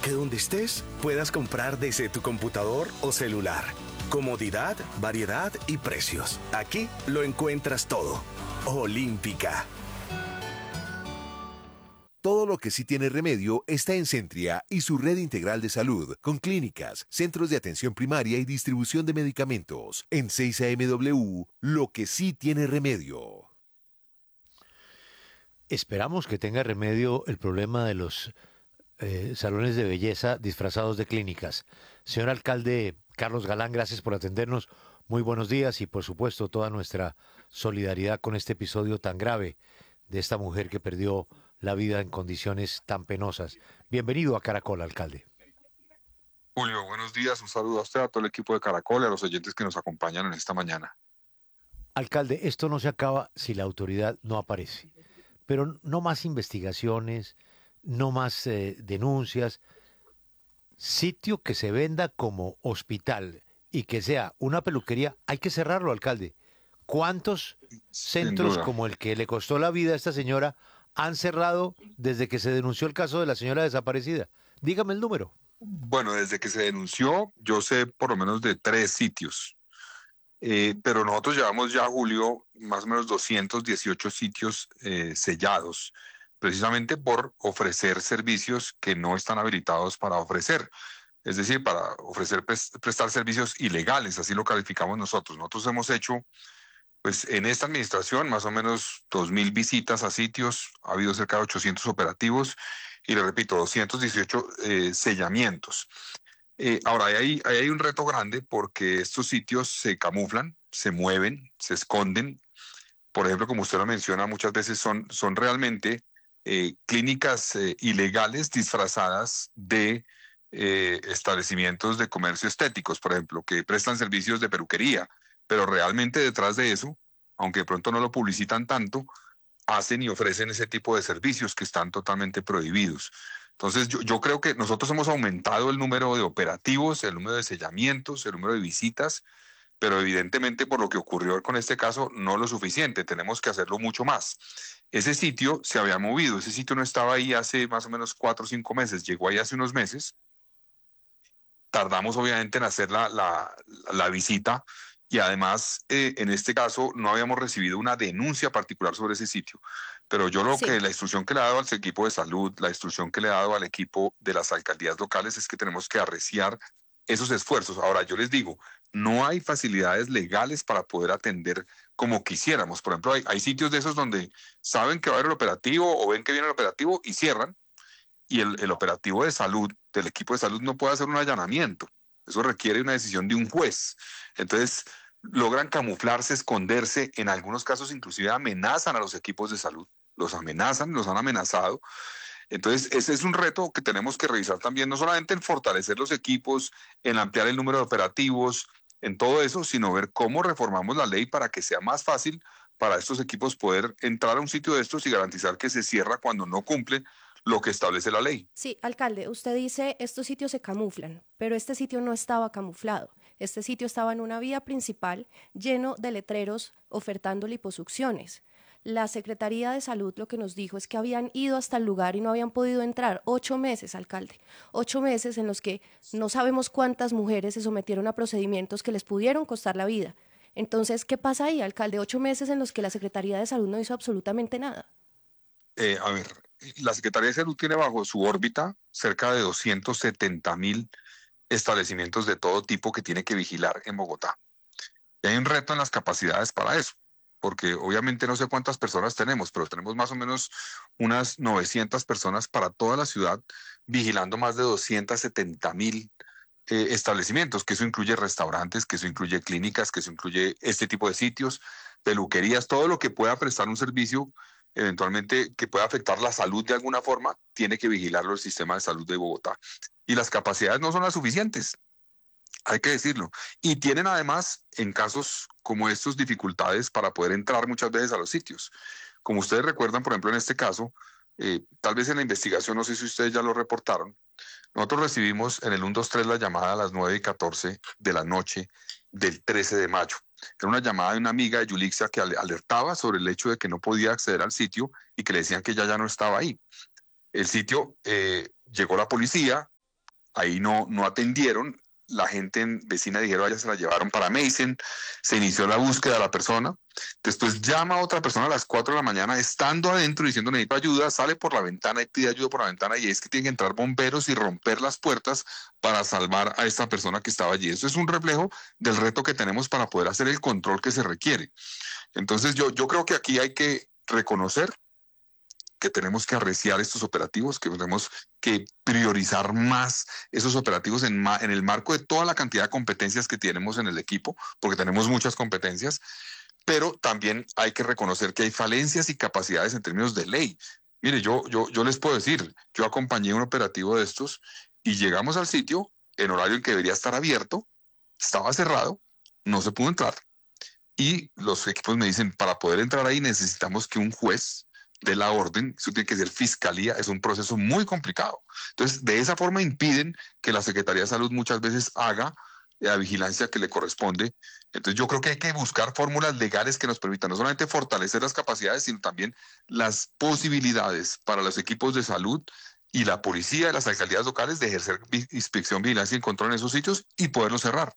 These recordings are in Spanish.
que donde estés puedas comprar desde tu computador o celular. Comodidad, variedad y precios. Aquí lo encuentras todo. Olímpica. Todo lo que sí tiene remedio está en Centria y su red integral de salud, con clínicas, centros de atención primaria y distribución de medicamentos. En 6AMW, lo que sí tiene remedio. Esperamos que tenga remedio el problema de los salones de belleza disfrazados de clínicas. Señor alcalde Carlos Galán, gracias por atendernos. Muy buenos días y por supuesto toda nuestra solidaridad con este episodio tan grave de esta mujer que perdió la vida en condiciones tan penosas. Bienvenido a Caracol, alcalde. Julio, buenos días. Un saludo a usted, a todo el equipo de Caracol y a los oyentes que nos acompañan en esta mañana. Alcalde, esto no se acaba si la autoridad no aparece. Pero no más investigaciones, no más denuncias. Sitio que se venda como hospital y que sea una peluquería, hay que cerrarlo, alcalde. ¿Cuántos centros como el que le costó la vida a esta señora han cerrado desde que se denunció el caso de la señora desaparecida? Dígame el número. Bueno, desde que se denunció, yo sé por lo menos de 3 sitios. Pero nosotros llevamos ya, Julio, más o menos 218 sitios sellados, precisamente por ofrecer servicios que no están habilitados para ofrecer. Es decir, para ofrecer, prestar servicios ilegales, así lo calificamos nosotros. Nosotros hemos hecho, pues en esta administración, más o menos 2.000 visitas a sitios, ha habido cerca de 800 operativos y le repito, 218 sellamientos. Ahora, ahí hay un reto grande porque estos sitios se camuflan, se mueven, se esconden. Por ejemplo, como usted lo menciona, muchas veces son realmente clínicas ilegales disfrazadas de establecimientos de comercio estéticos, por ejemplo, que prestan servicios de peluquería, pero realmente detrás de eso, aunque de pronto no lo publicitan tanto, hacen y ofrecen ese tipo de servicios que están totalmente prohibidos. Entonces, yo creo que nosotros hemos aumentado el número de operativos, el número de sellamientos, el número de visitas, pero evidentemente por lo que ocurrió con este caso, no lo suficiente, tenemos que hacerlo mucho más. Ese sitio se había movido, ese sitio no estaba ahí hace más o menos 4 o 5 meses, llegó ahí hace unos meses. Tardamos obviamente en hacer la visita y además en este caso no habíamos recibido una denuncia particular sobre ese sitio. Pero yo la instrucción que le he dado al equipo de salud, la instrucción que le he dado al equipo de las alcaldías locales es que tenemos que arreciar esos esfuerzos. Ahora yo les digo, no hay facilidades legales para poder atender como quisiéramos. Por ejemplo, hay sitios de esos donde saben que va a haber el operativo o ven que viene el operativo y cierran y el operativo de salud, del equipo de salud, no puede hacer un allanamiento. Eso requiere una decisión de un juez. Entonces, logran camuflarse, esconderse, en algunos casos inclusive amenazan a los equipos de salud, los amenazan, los han amenazado. Entonces, ese es un reto que tenemos que revisar también, no solamente en fortalecer los equipos, en ampliar el número de operativos, en todo eso, sino ver cómo reformamos la ley para que sea más fácil para estos equipos poder entrar a un sitio de estos y garantizar que se cierra cuando no cumplen lo que establece la ley. Sí, alcalde, usted dice estos sitios se camuflan, pero este sitio no estaba camuflado. Este sitio estaba en una vía principal lleno de letreros ofertando liposucciones. La Secretaría de Salud lo que nos dijo es que habían ido hasta el lugar y no habían podido entrar. 8 meses, alcalde. 8 meses en los que no sabemos cuántas mujeres se sometieron a procedimientos que les pudieron costar la vida. Entonces, ¿qué pasa ahí, alcalde? 8 meses en los que la Secretaría de Salud no hizo absolutamente nada. A ver, la Secretaría de Salud tiene bajo su órbita cerca de 270.000 establecimientos de todo tipo que tiene que vigilar en Bogotá. Y hay un reto en las capacidades para eso, porque obviamente no sé cuántas personas tenemos, pero tenemos más o menos unas 900 personas para toda la ciudad vigilando más de 270.000 establecimientos, que eso incluye restaurantes, que eso incluye clínicas, que eso incluye este tipo de sitios, peluquerías, todo lo que pueda prestar un servicio eventualmente que pueda afectar la salud de alguna forma, tiene que vigilarlo el sistema de salud de Bogotá. Y las capacidades no son las suficientes, hay que decirlo. Y tienen además, en casos como estos, dificultades para poder entrar muchas veces a los sitios. Como ustedes recuerdan, por ejemplo, en este caso, tal vez en la investigación, no sé si ustedes ya lo reportaron, nosotros recibimos en el 123 la llamada a las 9:14 de la noche del 13 de mayo. Era una llamada de una amiga de Yulixia que alertaba sobre el hecho de que no podía acceder al sitio y que le decían que ella ya no estaba ahí. El sitio, llegó la policía, ahí no atendieron. La gente vecina dijeron, ya se la llevaron para Meissen, se inició la búsqueda de la persona, después llama a otra persona a las 4 de la mañana, estando adentro diciendo necesito ayuda, sale por la ventana y pide ayuda por la ventana, y es que tienen que entrar bomberos y romper las puertas para salvar a esta persona que estaba allí. Eso es un reflejo del reto que tenemos para poder hacer el control que se requiere. Entonces yo creo que aquí hay que reconocer que tenemos que arreciar estos operativos, que tenemos que priorizar más esos operativos en el marco de toda la cantidad de competencias que tenemos en el equipo, porque tenemos muchas competencias, pero también hay que reconocer que hay falencias y capacidades en términos de ley. Mire, yo les puedo decir, yo acompañé un operativo de estos y llegamos al sitio en horario en que debería estar abierto, estaba cerrado, no se pudo entrar. Y los equipos me dicen, para poder entrar ahí necesitamos que un juez de la orden, eso tiene que ser fiscalía, es un proceso muy complicado. Entonces, de esa forma impiden que la Secretaría de Salud muchas veces haga la vigilancia que le corresponde. Entonces, yo creo que hay que buscar fórmulas legales que nos permitan no solamente fortalecer las capacidades, sino también las posibilidades para los equipos de salud y la policía de las alcaldías locales de ejercer inspección, vigilancia y control en esos sitios y poderlos cerrar.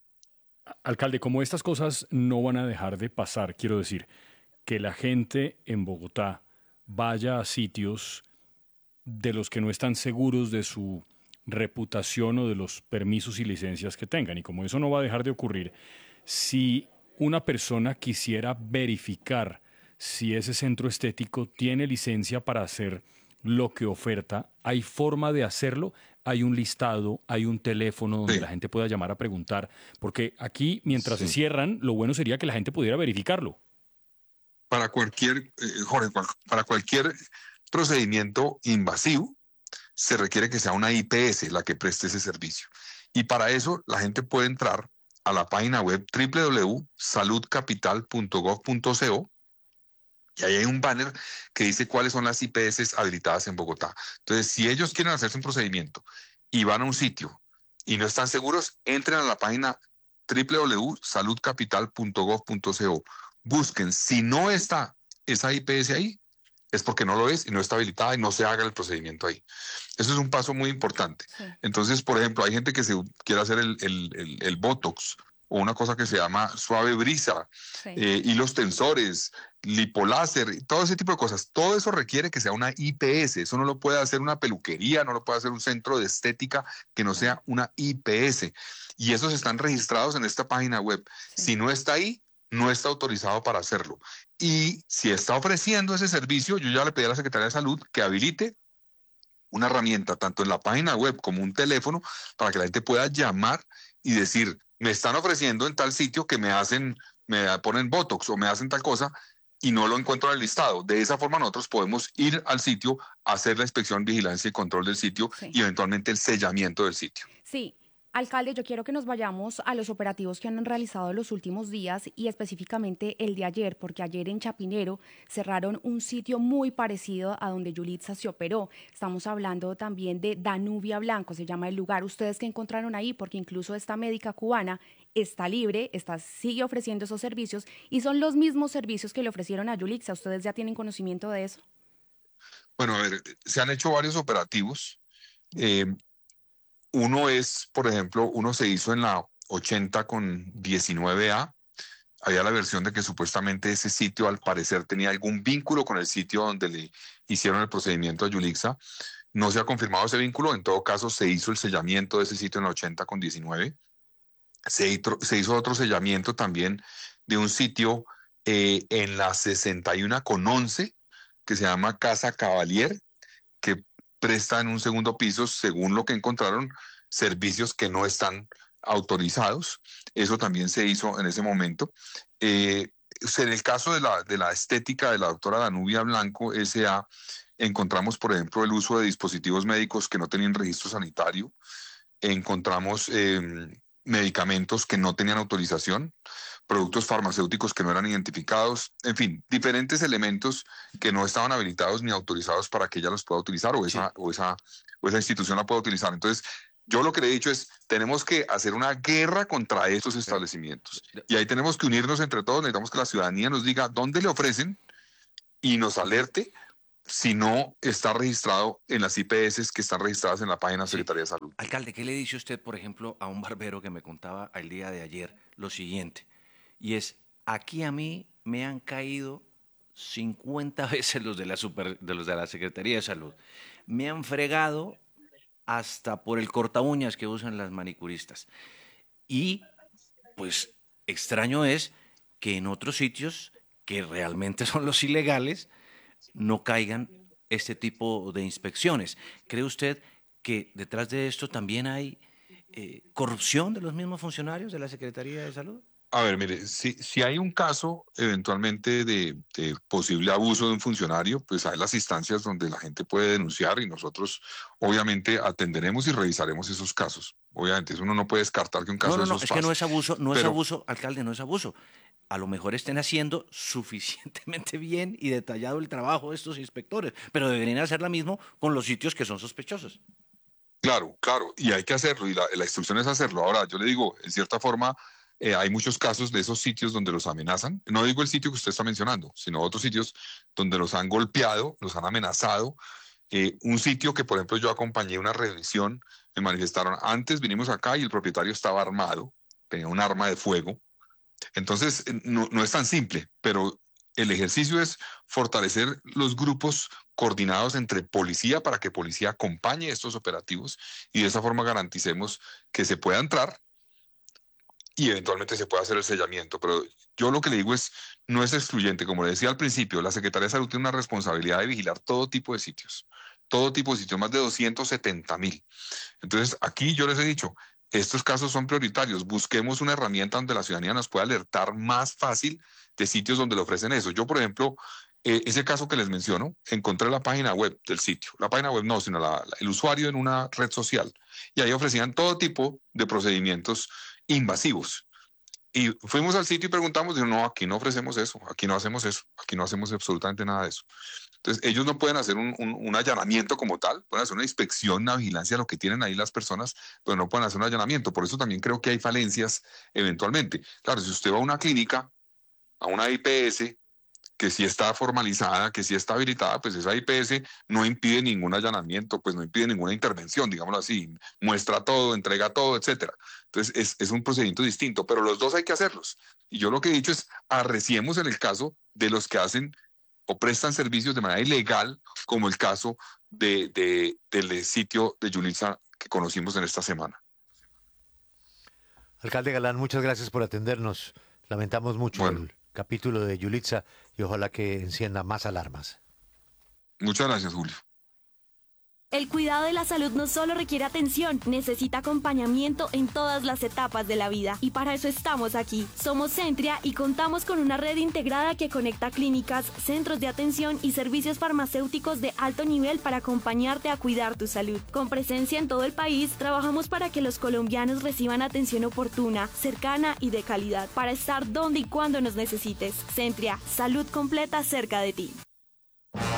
Alcalde, como estas cosas no van a dejar de pasar, quiero decir, que la gente en Bogotá vaya a sitios de los que no están seguros de su reputación o de los permisos y licencias que tengan. Y como eso no va a dejar de ocurrir, si una persona quisiera verificar si ese centro estético tiene licencia para hacer lo que oferta, ¿hay forma de hacerlo? ¿Hay un listado, hay un teléfono donde la gente pueda llamar a preguntar? Porque aquí, mientras se cierran, lo bueno sería que la gente pudiera verificarlo. Para cualquier, Jorge, para cualquier procedimiento invasivo, se requiere que sea una IPS la que preste ese servicio. Y para eso, la gente puede entrar a la página web www.saludcapital.gov.co y ahí hay un banner que dice cuáles son las IPS habilitadas en Bogotá. Entonces, si ellos quieren hacerse un procedimiento y van a un sitio y no están seguros, entren a la página www.saludcapital.gov.co. Busquen, si no está esa IPS ahí, es porque no lo es y no está habilitada y no se haga el procedimiento ahí. Eso es un paso muy importante. Sí. Entonces, por ejemplo, hay gente que se quiere hacer el Botox o una cosa que se llama suave brisa, sí. Hilos tensores, lipoláser, todo ese tipo de cosas. Todo eso requiere que sea una IPS. Eso no lo puede hacer una peluquería, no lo puede hacer un centro de estética que no sea una IPS. Y esos están registrados en esta página web. Sí. Si no está ahí, no está autorizado para hacerlo. Y si está ofreciendo ese servicio, yo ya le pedí a la Secretaría de Salud que habilite una herramienta, tanto en la página web como un teléfono, para que la gente pueda llamar y decir, me están ofreciendo en tal sitio que me ponen Botox o me hacen tal cosa y no lo encuentro en el listado. De esa forma nosotros podemos ir al sitio, hacer la inspección, vigilancia y control del sitio y eventualmente el sellamiento del sitio. Sí. Alcalde, yo quiero que nos vayamos a los operativos que han realizado los últimos días y específicamente el de ayer, porque ayer en Chapinero cerraron un sitio muy parecido a donde Yulitza se operó. Estamos hablando también de Danubia Blanco, se llama el lugar. ¿Ustedes qué encontraron ahí? Porque incluso esta médica cubana está libre, sigue ofreciendo esos servicios y son los mismos servicios que le ofrecieron a Yulitza. ¿Ustedes ya tienen conocimiento de eso? Bueno, a ver, se han hecho varios operativos. Uno es, por ejemplo, uno se hizo en la 80 con 19A. Había la versión de que supuestamente ese sitio al parecer tenía algún vínculo con el sitio donde le hicieron el procedimiento a Yulitza. No se ha confirmado ese vínculo. En todo caso, se hizo el sellamiento de ese sitio en la 80 con 19. Se hizo otro sellamiento también de un sitio en la 61 con 11 que se llama Casa Cavalier, que presta en un segundo piso, según lo que encontraron, servicios que no están autorizados. Eso también se hizo en ese momento. En el caso de la estética de la doctora Danubia Blanco, S.A., encontramos, por ejemplo, el uso de dispositivos médicos que no tenían registro sanitario. Encontramos medicamentos que no tenían autorización, productos farmacéuticos que no eran identificados, en fin, diferentes elementos que no estaban habilitados ni autorizados para que ella los pueda utilizar o esa institución la pueda utilizar. Entonces, yo lo que le he dicho es, tenemos que hacer una guerra contra estos establecimientos. Y ahí tenemos que unirnos entre todos, necesitamos que la ciudadanía nos diga dónde le ofrecen y nos alerte si no está registrado en las IPS que están registradas en la página de Sí. Secretaría de Salud. Alcalde, ¿qué le dice usted, por ejemplo, a un barbero que me contaba el día de ayer lo siguiente? Y es, aquí a mí me han caído 50 veces los de la Secretaría de Salud. Me han fregado hasta por el corta uñas que usan las manicuristas. Y, pues, extraño es que en otros sitios, que realmente son los ilegales, no caigan este tipo de inspecciones. ¿Cree usted que detrás de esto también hay corrupción de los mismos funcionarios de la Secretaría de Salud? A ver, mire, si hay un caso eventualmente de posible abuso de un funcionario, pues hay las instancias donde la gente puede denunciar y nosotros obviamente atenderemos y revisaremos esos casos. Obviamente, uno no puede descartar que un caso No, de no, esos es que no pase. es abuso, no es Pero- abuso, alcalde, no es abuso. A lo mejor estén haciendo suficientemente bien y detallado el trabajo de estos inspectores, pero deberían hacer lo mismo con los sitios que son sospechosos. Claro, claro, y hay que hacerlo, y la instrucción es hacerlo. Ahora, yo le digo, en cierta forma, hay muchos casos de esos sitios donde los amenazan. No digo el sitio que usted está mencionando, sino otros sitios donde los han golpeado, los han amenazado. Un sitio que, por ejemplo, yo acompañé una revisión, me manifestaron, antes vinimos acá y el propietario estaba armado, tenía un arma de fuego. Entonces, no es tan simple, pero el ejercicio es fortalecer los grupos coordinados entre policía para que policía acompañe estos operativos y de esa forma garanticemos que se pueda entrar y eventualmente se pueda hacer el sellamiento. Pero yo lo que le digo es, no es excluyente. Como le decía al principio, la Secretaría de Salud tiene una responsabilidad de vigilar todo tipo de sitios, más de 270.000. Entonces, aquí yo les he dicho, estos casos son prioritarios. Busquemos una herramienta donde la ciudadanía nos pueda alertar más fácil de sitios donde le ofrecen eso. Yo, por ejemplo, ese caso que les menciono, encontré la página web del sitio. La página web no, sino el usuario en una red social. Y ahí ofrecían todo tipo de procedimientos invasivos. Y fuimos al sitio y preguntamos, dijeron, no, aquí no ofrecemos eso, aquí no hacemos eso, aquí no hacemos absolutamente nada de eso. Entonces, ellos no pueden hacer un allanamiento como tal, pueden hacer una inspección, una vigilancia de lo que tienen ahí las personas, pero no pueden hacer un allanamiento. Por eso también creo que hay falencias eventualmente. Claro, si usted va a una clínica, a una IPS, que sí está formalizada, que sí está habilitada, pues esa IPS no impide ningún allanamiento, pues no impide ninguna intervención, digámoslo así, muestra todo, entrega todo, etcétera. Entonces es un procedimiento distinto, pero los dos hay que hacerlos. Y yo lo que he dicho es, arreciemos en el caso de los que hacen o prestan servicios de manera ilegal, como el caso del sitio de Yulitza que conocimos en esta semana. Alcalde Galán, muchas gracias por atendernos. Lamentamos mucho el capítulo de Yulitza y ojalá que encienda más alarmas. Muchas gracias, Julio. El cuidado de la salud no solo requiere atención, necesita acompañamiento en todas las etapas de la vida. Y para eso estamos aquí. Somos Centria y contamos con una red integrada que conecta clínicas, centros de atención y servicios farmacéuticos de alto nivel para acompañarte a cuidar tu salud. Con presencia en todo el país, trabajamos para que los colombianos reciban atención oportuna, cercana y de calidad, para estar donde y cuando nos necesites. Centria, salud completa cerca de ti.